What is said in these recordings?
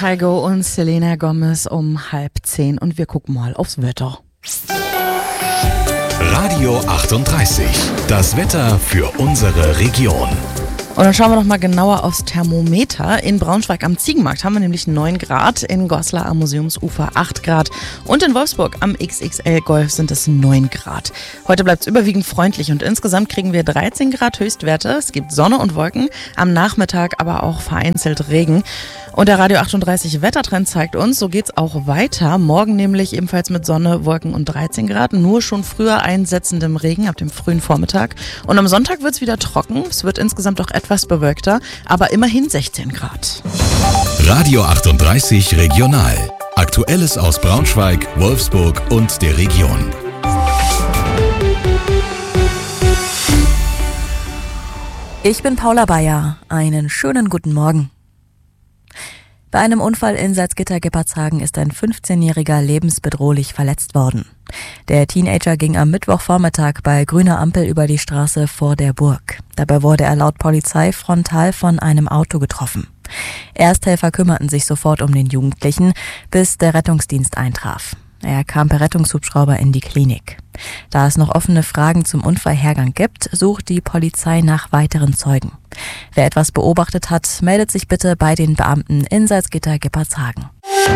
Kygo und Selena Gomez um 9:30 und wir gucken mal aufs Wetter. Radio 38, das Wetter für unsere Region. Und dann schauen wir noch mal genauer aufs Thermometer. In Braunschweig am Ziegenmarkt haben wir nämlich 9 Grad, in Goslar am Museumsufer 8 Grad und in Wolfsburg am XXL Golf sind es 9 Grad. Heute bleibt es überwiegend freundlich und insgesamt kriegen wir 13 Grad Höchstwerte. Es gibt Sonne und Wolken, am Nachmittag aber auch vereinzelt Regen. Und der Radio 38 Wettertrend zeigt uns, so geht's auch weiter. Morgen nämlich ebenfalls mit Sonne, Wolken und 13 Grad, nur schon früher einsetzendem Regen ab dem frühen Vormittag. Und am Sonntag wird's wieder trocken. Es wird insgesamt auch etwas bewölkter, aber immerhin 16 Grad. Radio 38 Regional. Aktuelles aus Braunschweig, Wolfsburg und der Region. Ich bin Paula Bayer. Einen schönen guten Morgen. Bei einem Unfall in Salzgitter-Geppartshagen ist ein 15-Jähriger lebensbedrohlich verletzt worden. Der Teenager ging am Mittwochvormittag bei grüner Ampel über die Straße vor der Burg. Dabei wurde er laut Polizei frontal von einem Auto getroffen. Ersthelfer kümmerten sich sofort um den Jugendlichen, bis der Rettungsdienst eintraf. Er kam per Rettungshubschrauber in die Klinik. Da es noch offene Fragen zum Unfallhergang gibt, sucht die Polizei nach weiteren Zeugen. Wer etwas beobachtet hat, meldet sich bitte bei den Beamten in Salzgitter-Geppartshagen.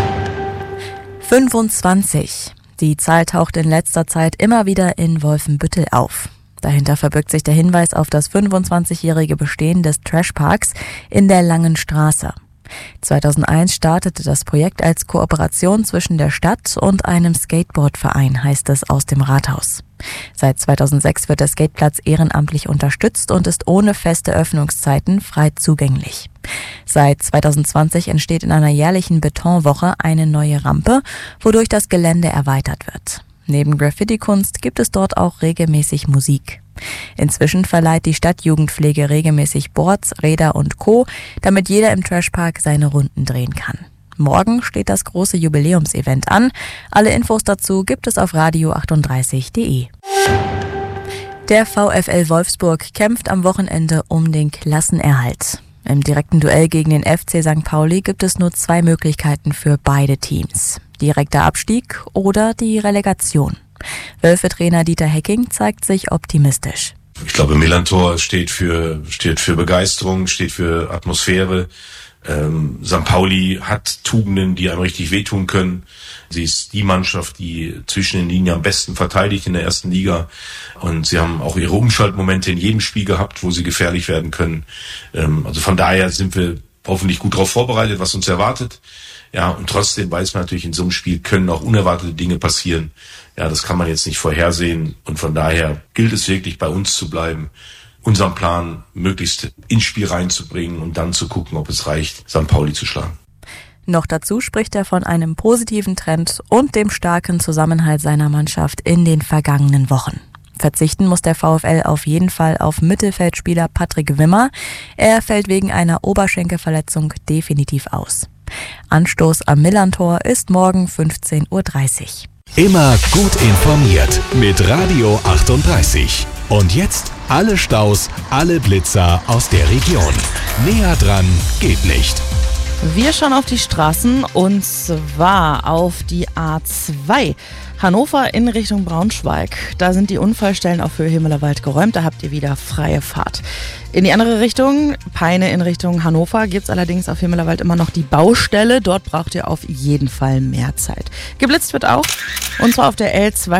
25. Die Zahl taucht in letzter Zeit immer wieder in Wolfenbüttel auf. Dahinter verbirgt sich der Hinweis auf das 25-jährige Bestehen des Trashparks in der Langen Straße. 2001 startete das Projekt als Kooperation zwischen der Stadt und einem Skateboardverein, heißt es aus dem Rathaus. Seit 2006 wird der Skateplatz ehrenamtlich unterstützt und ist ohne feste Öffnungszeiten frei zugänglich. Seit 2020 entsteht in einer jährlichen Betonwoche eine neue Rampe, wodurch das Gelände erweitert wird. Neben Graffiti-Kunst gibt es dort auch regelmäßig Musik. Inzwischen verleiht die Stadtjugendpflege regelmäßig Boards, Räder und Co., damit jeder im Trashpark seine Runden drehen kann. Morgen steht das große Jubiläumsevent an. Alle Infos dazu gibt es auf radio38.de. Der VfL Wolfsburg kämpft am Wochenende um den Klassenerhalt. Im direkten Duell gegen den FC St. Pauli gibt es nur 2 Möglichkeiten für beide Teams. Direkter Abstieg oder die Relegation. Wölfe-Trainer Dieter Hecking zeigt sich optimistisch. Ich glaube, Millantor steht für Begeisterung, steht für Atmosphäre. St. Pauli hat Tugenden, die einem richtig wehtun können. Sie ist die Mannschaft, die zwischen den Linien am besten verteidigt in der ersten Liga. Und sie haben auch ihre Umschaltmomente in jedem Spiel gehabt, wo sie gefährlich werden können. Also von daher sind wir hoffentlich gut darauf vorbereitet, was uns erwartet. Ja, und trotzdem weiß man natürlich, in so einem Spiel können auch unerwartete Dinge passieren. Ja, das kann man jetzt nicht vorhersehen. Und von daher gilt es wirklich, bei uns zu bleiben, unseren Plan möglichst ins Spiel reinzubringen und dann zu gucken, ob es reicht, St. Pauli zu schlagen. Noch dazu spricht er von einem positiven Trend und dem starken Zusammenhalt seiner Mannschaft in den vergangenen Wochen. Verzichten muss der VfL auf jeden Fall auf Mittelfeldspieler Patrick Wimmer. Er fällt wegen einer Oberschenkelverletzung definitiv aus. Anstoß am Millantor ist morgen 15:30 Uhr. Immer gut informiert mit Radio 38. Und jetzt alle Staus, alle Blitzer aus der Region. Näher dran geht nicht. Wir schauen auf die Straßen und zwar auf die A2. Hannover in Richtung Braunschweig. Da sind die Unfallstellen auf Höhe Himmelerwald geräumt. Da habt ihr wieder freie Fahrt. In die andere Richtung, Peine in Richtung Hannover, gibt's allerdings auf Himmelerwald immer noch die Baustelle. Dort braucht ihr auf jeden Fall mehr Zeit. Geblitzt wird auch, und zwar auf der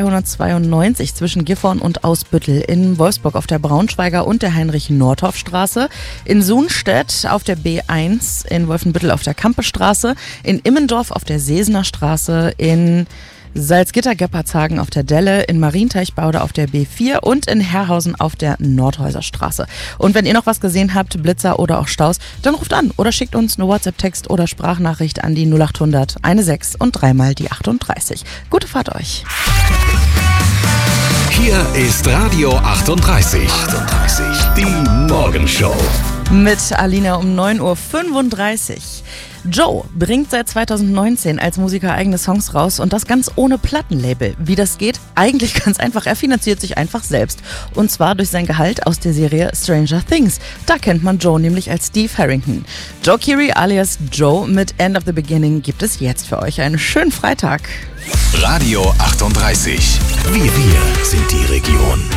L292 zwischen Gifhorn und Ausbüttel. In Wolfsburg auf der Braunschweiger und der Heinrich-Nordhoff-Straße. In Sunstedt auf der B1. In Wolfenbüttel auf der Kampestraße. In Immendorf auf der Sesener Straße. In Salzgitter-Geppartshagen auf der Delle, in Marienteichbaude auf der B4 und in Herrhausen auf der Nordhäuser Straße. Und wenn ihr noch was gesehen habt, Blitzer oder auch Staus, dann ruft an oder schickt uns eine WhatsApp-Text oder Sprachnachricht an die 0800 16 und 3 die 38. Gute Fahrt euch. Hier ist Radio 38. Die Morgenshow. Mit Alina um 9:35 Uhr. Joe bringt seit 2019 als Musiker eigene Songs raus und das ganz ohne Plattenlabel. Wie das geht? Eigentlich ganz einfach. Er finanziert sich einfach selbst. Und zwar durch sein Gehalt aus der Serie Stranger Things. Da kennt man Joe nämlich als Steve Harrington. Joe Keery alias Joe mit End of the Beginning gibt es jetzt für euch. Einen schönen Freitag. Radio 38. Wir sind die Region.